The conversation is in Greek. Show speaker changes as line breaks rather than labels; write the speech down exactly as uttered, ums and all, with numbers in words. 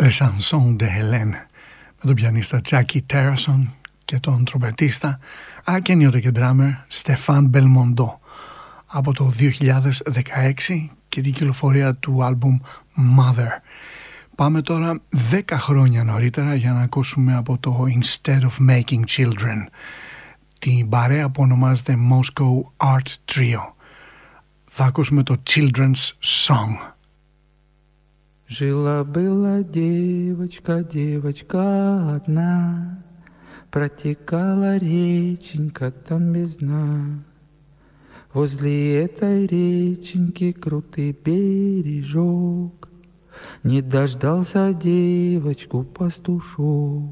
Le Chansons de Hélène με τον πιανίστα Τζάκι Τέρασον και τον τρομπετίστα αλλά και ενίοτε και ντράμερ Στεφάν Μπελμοντό από το δύο χιλιάδες δεκαέξι και την κυκλοφορία του άλμπουμ Mother. Πάμε τώρα δέκα χρόνια νωρίτερα για να ακούσουμε από το Instead of Making Children την παρέα που ονομάζεται Moscow Art Trio. Θα ακούσουμε το Children's Song.
Жила-была девочка, девочка одна, протекала реченька там без дна. Возле этой реченьки крутый бережок, не дождался девочку пастушок.